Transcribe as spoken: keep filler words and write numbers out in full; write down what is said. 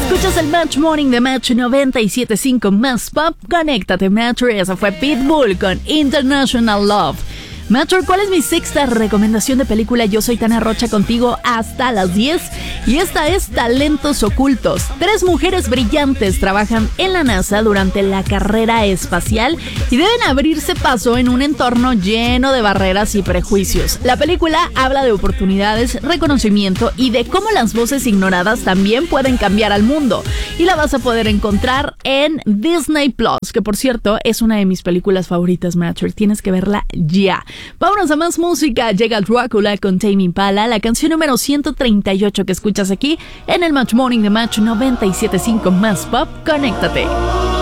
Escuchas el Match Morning de Match noventa y siete punto cinco más pop. Conéctate, Matcher. Esa fue Pitbull con International Love. Matcher, ¿cuál es mi sexta recomendación de película? Yo soy Tana Rocha contigo hasta las diez. Y esta es Talentos Ocultos. Tres mujeres brillantes trabajan en la NASA durante la carrera espacial y deben abrirse paso en un entorno lleno de barreras y prejuicios. La película habla de oportunidades, reconocimiento y de cómo las voces ignoradas también pueden cambiar al mundo. Y la vas a poder encontrar en Disney Plus, que por cierto es una de mis películas favoritas, Matcher. Tienes que verla ya. Vámonos a más música. Llega Drácula con Tame Impala, la canción número ciento treinta y ocho que escuchas aquí en el Match Morning de Match noventa y siete punto cinco más pop. Conéctate.